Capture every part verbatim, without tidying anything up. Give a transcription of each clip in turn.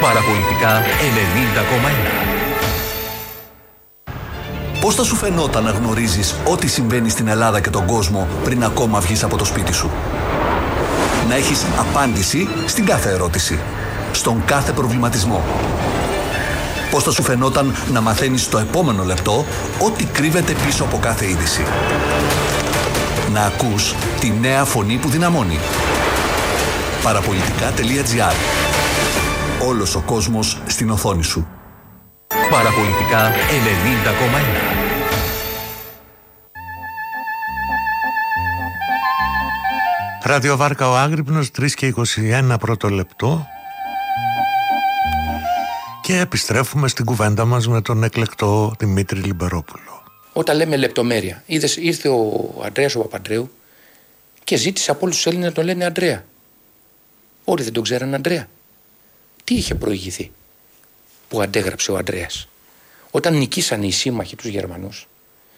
Παραπολιτικά ενενήντα κόμμα ένα. Πώς θα σου φαινόταν να γνωρίζεις ό,τι συμβαίνει στην Ελλάδα και τον κόσμο πριν ακόμα βγεις από το σπίτι σου? Να έχεις απάντηση στην κάθε ερώτηση, στον κάθε προβληματισμό. Πώς θα σου φαινόταν να μαθαίνεις στο επόμενο λεπτό ό,τι κρύβεται πίσω από κάθε είδηση? Να ακούς τη νέα φωνή που δυναμώνει. Παραπολιτικά τελεία τζι άρ. Όλος ο κόσμος στην οθόνη σου. Παραπολιτικά ενενήντα κόμμα ένα. Ράδιο Βάρκα ο Άγρυπνος, τρεις και είκοσι ένα πρώτο λεπτό. Και επιστρέφουμε στην κουβέντα μας με τον εκλεκτό Δημήτρη Λιμπερόπουλο. Όταν λέμε λεπτομέρεια, είδες, ήρθε ο Ανδρέας ο Παπαντρέου και ζήτησε από όλους τους Έλληνες να τον λένε Ανδρέα. Όλοι δεν τον ξέραν Ανδρέα. Τι είχε προηγηθεί που αντέγραψε ο Ανδρέας? Όταν νικήσανε οι σύμμαχοι τους Γερμανούς,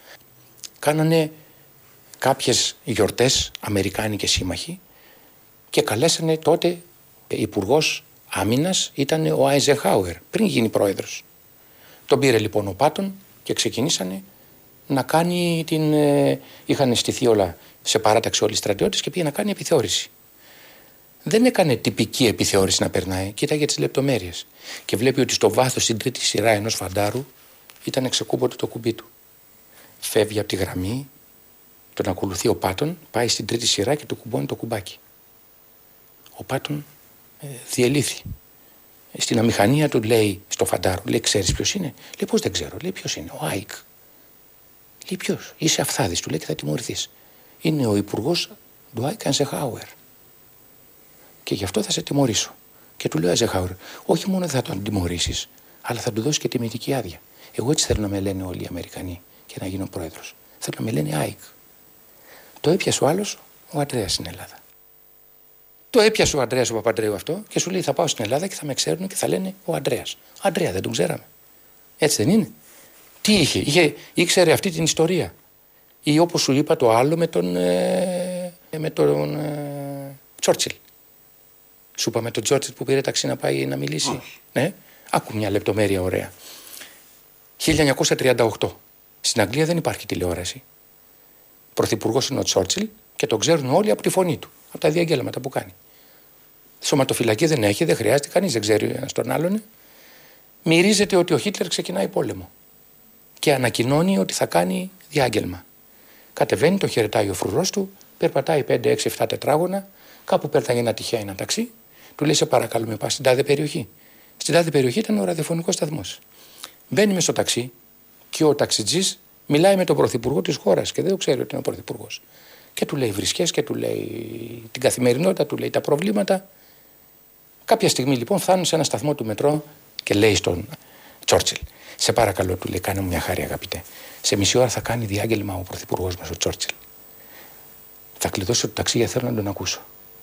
κάνανε κάποιες γιορτές αμερικάνικες σύμμαχοι και καλέσανε τότε υπουργός άμυνας, ήταν ο Άιζενχάουερ, πριν γίνει πρόεδρος. Τον πήρε λοιπόν ο Πάτον και ξεκινήσανε να κάνει την... Ε, είχαν στηθεί όλα σε παράταξη όλοι οι στρατιώτες και πήγε να κάνει επιθεώρηση. Δεν έκανε τυπική επιθεώρηση να περνάει, κοίταγε τις λεπτομέρειες. Και βλέπει ότι στο βάθος, στην τρίτη σειρά ενός φαντάρου, ήταν εξεκούμποτο το κουμπί του. Φεύγει από τη γραμμή, τον ακολουθεί ο Πάτον, πάει στην τρίτη σειρά και του κουμπώνει το κουμπάκι. Ο Πάτον ε, διελήθη. Στην αμηχανία του λέει στο φαντάρο, λέει, ξέρεις ποιος είναι? Λέει, πώς δεν ξέρω? Λέει, ποιος είναι? Ο Άικ. Λέει, ποιος? Είσαι αυθάδης, του λέει, και θα τιμωρηθείς. Είναι ο υπουργός του Άικ Άιζενχάουερ. Και γι' αυτό θα σε τιμωρήσω. Και του λέει ο Άιζενχάουερ, όχι μόνο θα τον τιμωρήσεις, αλλά θα του δώσει και τιμητική άδεια. Εγώ έτσι θέλω να με λένε όλοι οι Αμερικανοί και να γίνω πρόεδρος. Θέλω να με λένε Άικ. Το έπιασε ο άλλος, ο Ανδρέας στην Ελλάδα. Το έπιασε ο Ανδρέας ο Παπαντρέου αυτό και σου λέει, θα πάω στην Ελλάδα και θα με ξέρουν και θα λένε ο Ανδρέας. Ανδρέα δεν τον ξέραμε. Έτσι δεν είναι? Τι είχε? είχε ήξερε αυτή την ιστορία. Ή όπως σου είπα το άλλο με τον, ε, με τον ε, Τσόρτσιλ. Σου είπα με τον Τσόρτσιλ που πήρε ταξί να πάει να μιλήσει. Όχι. Ναι. Άκου μια λεπτομέρεια ωραία. χίλια εννιακόσια τριάντα οκτώ. Στην Αγγλία δεν υπάρχει τηλεόραση. Πρωθυπουργός είναι ο Τσόρτσιλ και τον ξέρουν όλοι από τη φωνή του, από τα διαγγέλματα που κάνει. Σωματοφυλακή δεν έχει, δεν χρειάζεται, κανείς δεν ξέρει ένας τον άλλον. Μυρίζεται ότι ο Χίτλερ ξεκινάει πόλεμο και ανακοινώνει ότι θα κάνει διάγγελμα. Κατεβαίνει, το χαιρετάει ο φρουρός του, περπατάει πέντε, έξι, επτά τετράγωνα, κάπου πέρταγε ένα τυχαία ένα ταξί, του λέει, σε παρακαλούμε, πας στην τάδε περιοχή. Στην τάδε περιοχή ήταν ο ραδιοφωνικός σταθμός. Μπαίνει μες στο ταξί και ο ταξιτζής μιλάει με τον πρωθυπουργό της χώρας και δεν το ξέρει ότι είναι ο πρωθυπουργός. Και του λέει βρισκές και του λέει την καθημερινότητα, του λέει τα προβλήματα. Κάποια στιγμή λοιπόν φτάνουν σε ένα σταθμό του μετρό και λέει στον Τσόρτσιλ, σε παρακαλώ, του λέει, κάνε μου μια χάρη αγαπητέ. Σε μισή ώρα θα κάνει διάγγελμα ο πρωθυπουργός μας, ο Τσόρτσιλ. Θα κλειδώσω το ταξί γιατί θέλω να τον ακούσω.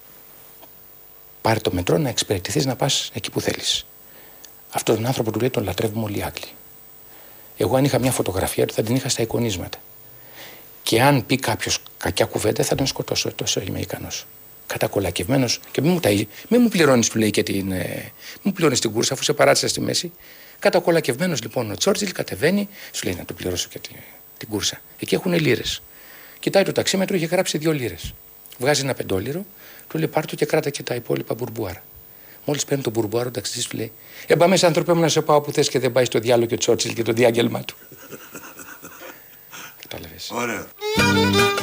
Πάρε το μετρό να εξυπηρετηθείς να πας εκεί που θέλεις. Αυτόν τον άνθρωπο, του λέει, τον λατρεύουμε όλοι οι Άγγλοι. Εγώ αν είχα μια φωτογραφία του θα την είχα στα εικονίσματα. Και αν πει κάποιος κακιά κουβέντα θα τον σκοτώσω, τόσο είμαι ικανός. Κατακολακευμένος και μην μου, τα... μην μου πληρώνεις, του λέει, και την... Ε... μην μου πληρώνεις την κούρσα αφού σε παράτησα στη μέση. Κατακολακευμένος λοιπόν ο Τσόρτσιλ κατεβαίνει, σου λέει να του πληρώσω και την, την κούρσα. Εκεί έχουν λίρες. Κοιτάει το ταξίμετρο, είχε γράψει δύο λίρες. Βγάζει ένα πεντόλιρο, του λέει πάρ' το και κράτα και τα υπόλοιπα μπουρμπουάρα. Μόλις παίρνει τον μπουρμπουάρο, ο ταξιτζής του λέει, εμπα μέσα άνθρωπε μου να σε πάω που θες, και δεν πάει στο διάλογο και ο Τσόρτσιλ και το διάγγελμα του. Κατάλαβες? Ωραία.